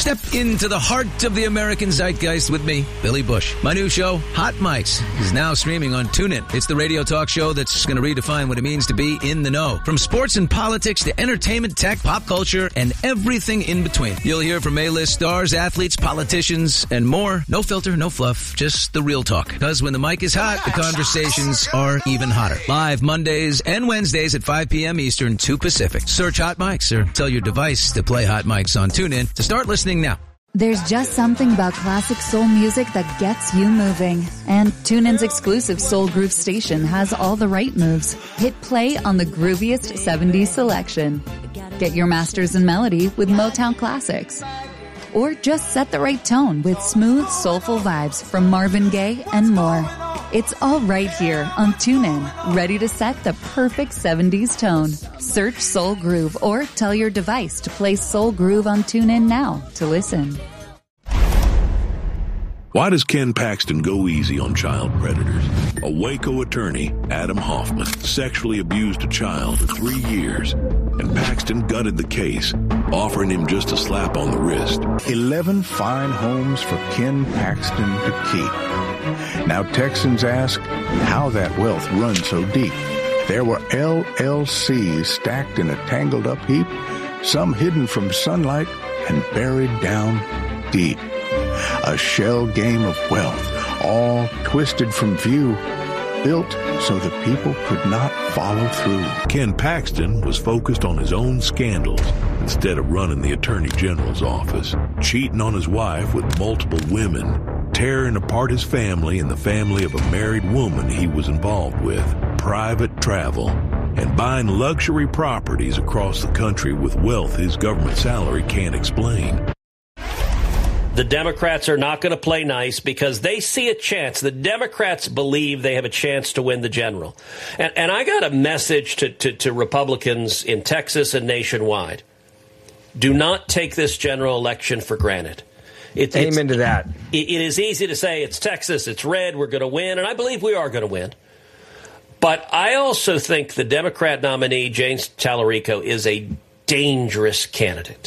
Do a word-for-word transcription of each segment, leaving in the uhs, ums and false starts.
Step into the heart of the American zeitgeist with me, Billy Bush. My new show, Hot Mics, is now streaming on TuneIn. It's the radio talk show that's going to redefine what it means to be in the know. From sports and politics to entertainment, tech, pop culture, and everything in between. You'll hear from A-list stars, athletes, politicians, and more. No filter, no fluff, just the real talk. Because when the mic is hot, the conversations are even hotter. Live Mondays and Wednesdays at five p.m. Eastern, two Pacific. Search Hot Mics or tell your device to play Hot Mics on TuneIn to start listening now. There's just something about classic soul music that gets you moving. And TuneIn's exclusive Soul Groove station has all the right moves. Hit play on the grooviest seventies selection. Get your masters in melody with Motown classics. Or just set the right tone with smooth, soulful vibes from Marvin Gaye and more. It's all right here on TuneIn, ready to set the perfect seventies tone. Search Soul Groove or tell your device to play Soul Groove on TuneIn now to listen. Why does Ken Paxton go easy on child predators? A Waco attorney, Adam Hoffman, sexually abused a child for three years, and Paxton gutted the case, offering him just a slap on the wrist. Eleven fine homes for Ken Paxton to keep. Now Texans ask how that wealth runs so deep. There were L L Cs stacked in a tangled up heap, some hidden from sunlight and buried down deep. A shell game of wealth, all twisted from view, built so the people could not follow through. Ken Paxton was focused on his own scandals instead of running the Attorney General's office, cheating on his wife with multiple women, tearing apart his family and the family of a married woman he was involved with, private travel, and buying luxury properties across the country with wealth his government salary can't explain. The Democrats are not going to play nice because they see a chance. The Democrats believe they have a chance to win the general. And, and I got a message to, to, to Republicans in Texas and nationwide. Do not take this general election for granted. It, Amen to that. It, it is easy to say it's Texas, it's red, we're going to win, and I believe we are going to win. But I also think the Democrat nominee, James Tallarico, is a dangerous candidate.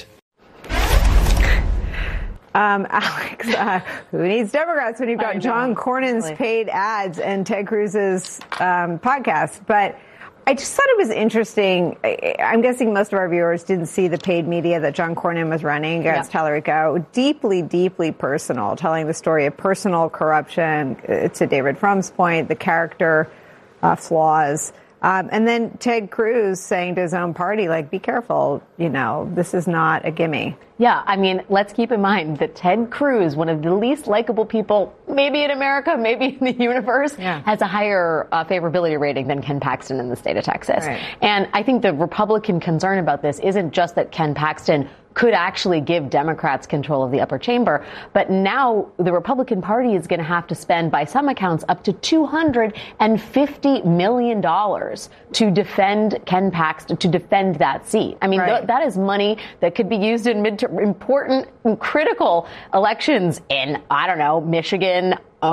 Um, Alex, uh, who needs Democrats when you've got John Cornyn's paid ads and Ted Cruz's um, podcast? But I just thought it was interesting. I, I'm guessing most of our viewers didn't see the paid media that John Cornyn was running against yeah. Tallarico. Deeply, deeply personal, telling the story of personal corruption, uh, to David Frum's point, the character uh, flaws. Um, and then Ted Cruz saying to his own party, like, be careful, you know, this is not a gimme. Yeah, I mean, let's keep in mind that Ted Cruz, one of the least likable people, maybe in America, maybe in the universe, yeah. has a higher uh, favorability rating than Ken Paxton in the state of Texas. Right. And I think the Republican concern about this isn't just that Ken Paxton could actually give Democrats control of the upper chamber. But now the Republican Party is going to have to spend, by some accounts, up to two hundred fifty million dollars to defend Ken Paxton, to defend that seat. I mean, right. th- that is money that could be used in mid- important and critical elections in, I don't know, Michigan,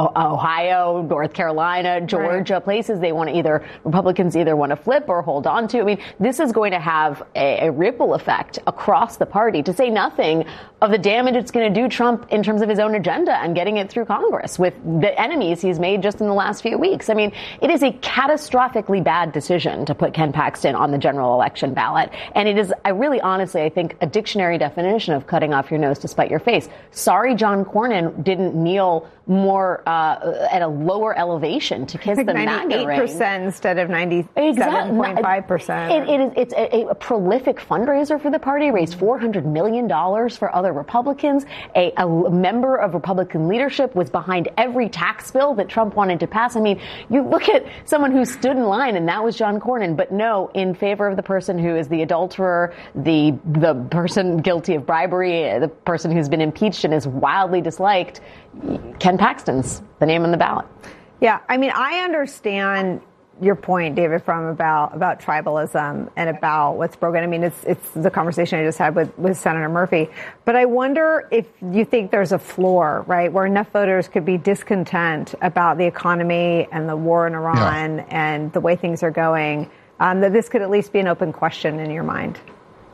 Ohio, North Carolina, Georgia, right. places they want to either, Republicans either want to flip or hold on to. I mean, this is going to have a, a ripple effect across the party, to say nothing of the damage it's going to do Trump in terms of his own agenda and getting it through Congress with the enemies he's made just in the last few weeks. I mean, it is a catastrophically bad decision to put Ken Paxton on the general election ballot. And it is, I really honestly, I think, a dictionary definition of cutting off your nose to spite your face. Sorry, John Cornyn didn't kneel more uh, at a lower elevation to kiss the MAGA ring. ninety-eight percent instead of ninety-seven point five percent. It, it is, it's a, a prolific fundraiser for the party, raised four hundred million dollars for other Republicans. A, a member of Republican leadership was behind every tax bill that Trump wanted to pass. I mean, you look at someone who stood in line, and that was John Cornyn, but no, in favor of the person who is the adulterer, the the person guilty of bribery, the person who's been impeached and is wildly disliked. Ken Paxton's the name on the ballot. Yeah, I mean, I understand your point, David, from about about tribalism and about what's broken. I mean, it's it's the conversation I just had with, with Senator Murphy. But I wonder if you think there's a floor, right, where enough voters could be discontent about the economy and the war in Iran yeah. and the way things are going, um, that this could at least be an open question in your mind.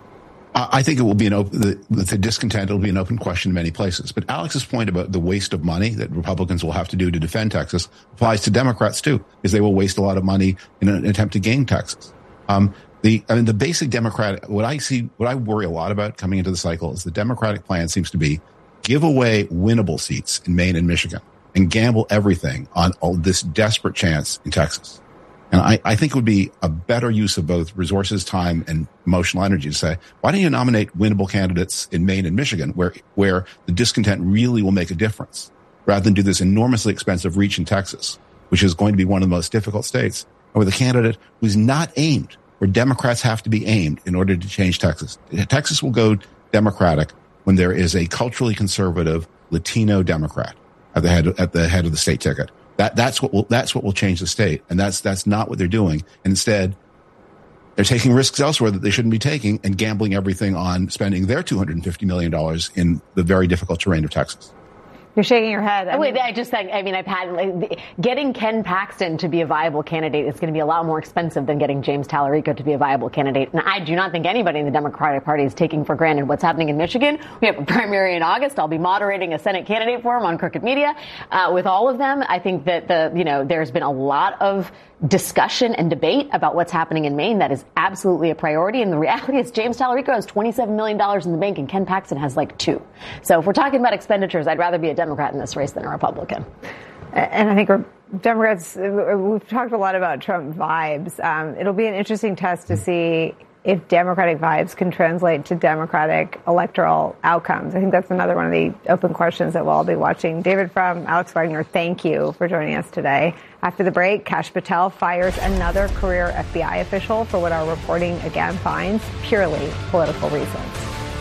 I think it will be an open, the, the discontent will be an open question in many places. But Alex's point about the waste of money that Republicans will have to do to defend Texas applies to Democrats too, because they will waste a lot of money in an attempt to gain Texas. Um, the, I mean, the basic Democratic, what I see, what I worry a lot about coming into the cycle is the Democratic plan seems to be give away winnable seats in Maine and Michigan and gamble everything on all this desperate chance in Texas. And I, I think it would be a better use of both resources, time, and emotional energy to say, why don't you nominate winnable candidates in Maine and Michigan where, where the discontent really will make a difference, rather than do this enormously expensive reach in Texas, which is going to be one of the most difficult states, and with a candidate who's not aimed where Democrats have to be aimed in order to change Texas. Texas will go Democratic when there is a culturally conservative Latino Democrat at the head, at the head of the state ticket. That, that's what will, that's what will change the state. And that's, that's not what they're doing. And instead, they're taking risks elsewhere that they shouldn't be taking and gambling everything on spending their two hundred fifty million dollars in the very difficult terrain of Texas. You're shaking your head. I Wait, mean, I just think, I mean, I've had, like, getting Ken Paxton to be a viable candidate is going to be a lot more expensive than getting James Tallarico to be a viable candidate. And I do not think anybody in the Democratic Party is taking for granted what's happening in Michigan. We have a primary in August. I'll be moderating a Senate candidate forum on Crooked Media uh, with all of them. I think that the, you know, there's been a lot of discussion and debate about what's happening in Maine. That is absolutely a priority. And the reality is James Tallarico has twenty-seven million dollars in the bank and Ken Paxton has like two. So if we're talking about expenditures, I'd rather be a Democrat in this race than a Republican. And I think Democrats, we've talked a lot about Trump vibes. Um, it'll be an interesting test to see if Democratic vibes can translate to Democratic electoral outcomes. I think that's another one of the open questions that we'll all be watching. David Frum, Alex Wagner, thank you for joining us today. After the break, Kash Patel fires another career F B I official for what our reporting again finds purely political reasons.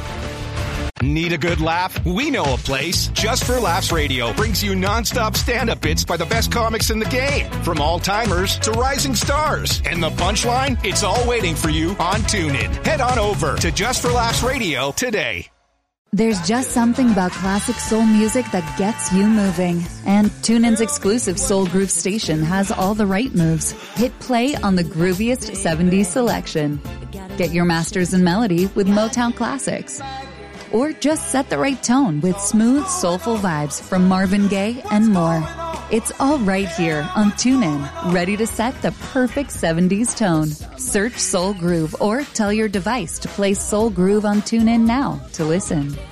Need a good laugh? We know a place. Just for Laughs Radio brings you nonstop stand-up bits by the best comics in the game. From all-timers to rising stars. And the punchline? It's all waiting for you on TuneIn. Head on over to Just for Laughs Radio today. There's just something about classic soul music that gets you moving. And TuneIn's exclusive Soul Groove station has all the right moves. Hit play on the grooviest seventies selection. Get your masters in melody with Motown classics. Or just set the right tone with smooth, soulful vibes from Marvin Gaye and more. It's all right here on TuneIn, ready to set the perfect seventies tone. Search Soul Groove or tell your device to play Soul Groove on TuneIn now to listen.